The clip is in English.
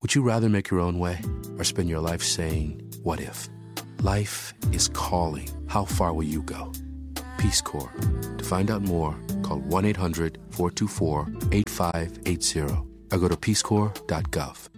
Would you rather make your own way or spend your life saying, what if? Life is calling. How far will you go? Peace Corps. To find out more, call 1-800-424-8580 or go to peacecorps.gov.